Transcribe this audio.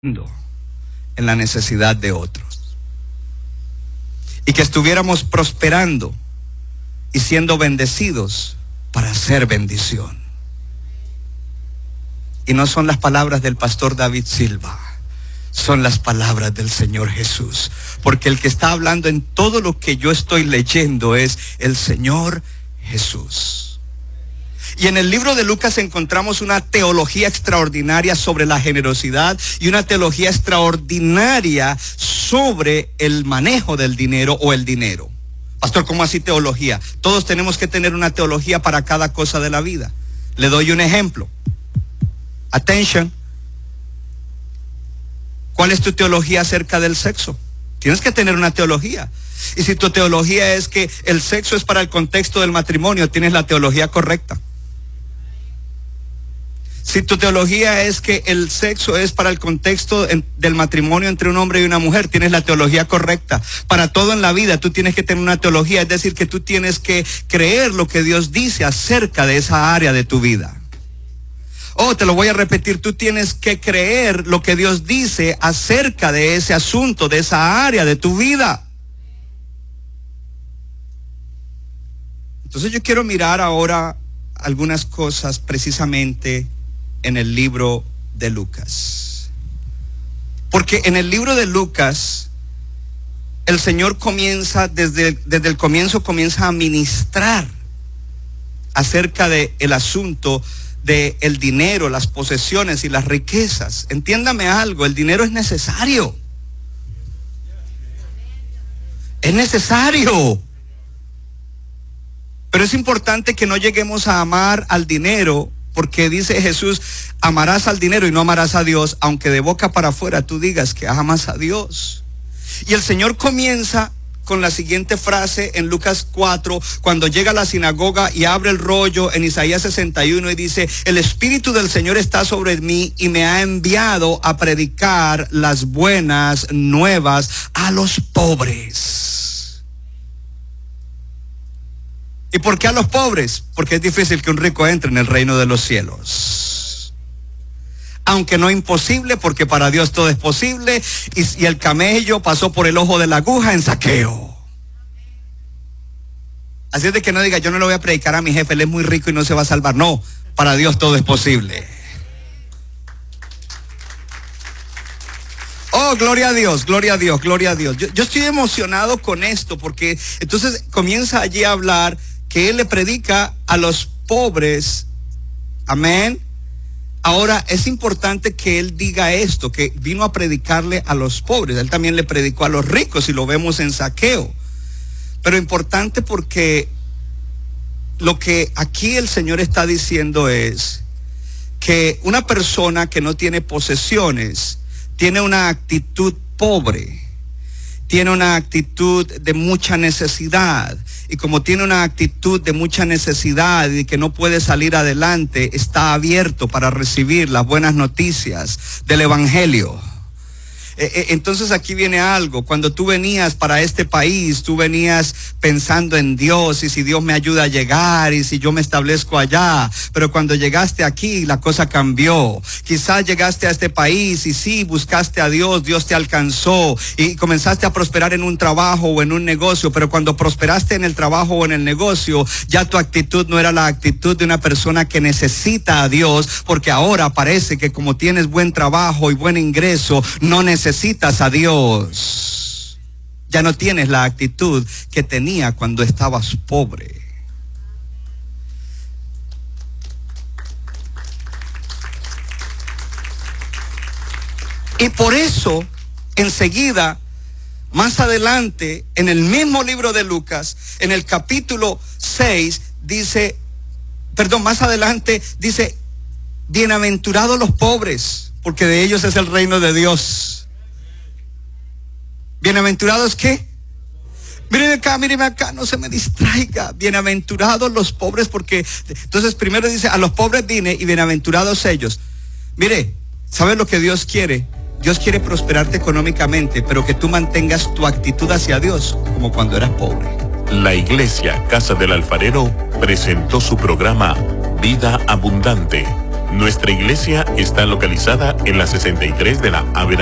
en la necesidad de otros. Y que estuviéramos prosperando y siendo bendecidos para hacer bendición. Y no son las palabras del pastor David Silva, son las palabras del Señor Jesús. Porque el que está hablando en todo lo que yo estoy leyendo es el Señor Jesús. Y en el libro de Lucas encontramos una teología extraordinaria sobre la generosidad y una teología extraordinaria sobre el manejo del dinero o el dinero. Pastor, ¿cómo así teología? Todos tenemos que tener una teología para cada cosa de la vida. Le doy un ejemplo. Attention. ¿Cuál es tu teología acerca del sexo? Tienes que tener una teología. Y si tu teología es que el sexo es para el contexto del matrimonio, tienes la teología correcta. Si tu teología es que el sexo es para el contexto del matrimonio entre un hombre y una mujer, tienes la teología correcta. Para todo en la vida tú tienes que tener una teología, es decir, que tú tienes que creer lo que Dios dice acerca de esa área de tu vida. Te lo voy a repetir, tú tienes que creer lo que Dios dice acerca de ese asunto, de esa área de tu vida. Entonces yo quiero mirar ahora algunas cosas precisamente en el libro de Lucas. Porque en el libro de Lucas, el Señor comienza, desde el comienzo comienza a ministrar acerca de el asunto de el dinero, las posesiones y las riquezas. Entiéndame algo, el dinero es necesario. Es necesario. Pero es importante que no lleguemos a amar al dinero, porque dice Jesús, amarás al dinero y no amarás a Dios, aunque de boca para afuera tú digas que amas a Dios. Y el Señor comienza con la siguiente frase en Lucas 4, cuando llega a la sinagoga y abre el rollo en Isaías 61 y dice, el Espíritu del Señor está sobre mí y me ha enviado a predicar las buenas nuevas a los pobres. ¿Y por qué a los pobres? Porque es difícil que un rico entre en el reino de los cielos. Aunque no imposible, porque para Dios todo es posible. Y el camello pasó por el ojo de la aguja en Zaqueo. Así es de que no diga, yo no le voy a predicar a mi jefe, él es muy rico y no se va a salvar. No, para Dios todo es posible. Oh, gloria a Dios, gloria a Dios, gloria a Dios. Yo estoy emocionado con esto, porque entonces comienza allí a hablar que él le predica a los pobres. Amén. Ahora es importante que él diga esto, que vino a predicarle a los pobres. Él también le predicó a los ricos y lo vemos en Zaqueo. Pero importante porque lo que aquí el Señor está diciendo es que una persona que no tiene posesiones tiene una actitud pobre. Tiene una actitud de mucha necesidad, y como tiene una actitud de mucha necesidad y que no puede salir adelante, está abierto para recibir las buenas noticias del Evangelio. Entonces aquí viene algo. Cuando tú venías para este país, tú venías pensando en Dios, y si Dios me ayuda a llegar, y si yo me establezco allá. Pero cuando llegaste aquí, la cosa cambió. Quizás llegaste a este país y sí, buscaste a Dios, Dios te alcanzó y comenzaste a prosperar en un trabajo o en un negocio. Pero cuando prosperaste en el trabajo o en el negocio, ya tu actitud no era la actitud de una persona que necesita a Dios, porque ahora parece que como tienes buen trabajo y buen ingreso, no necesitas a Dios. Ya no tienes la actitud que tenía cuando estabas pobre. Y por eso, enseguida, más adelante, en el mismo libro de Lucas, en el capítulo 6, dice, más adelante dice, bienaventurados los pobres, porque de ellos es el reino de Dios. ¿Bienaventurados qué? Míreme acá, no se me distraiga. Bienaventurados los pobres, porque entonces primero dice, a los pobres vine y bienaventurados ellos. Mire, ¿sabes lo que Dios quiere? Dios quiere prosperarte económicamente, pero que tú mantengas tu actitud hacia Dios como cuando eras pobre. La Iglesia Casa del Alfarero presentó su programa Vida Abundante. Nuestra iglesia está localizada en la 63 de la Avenida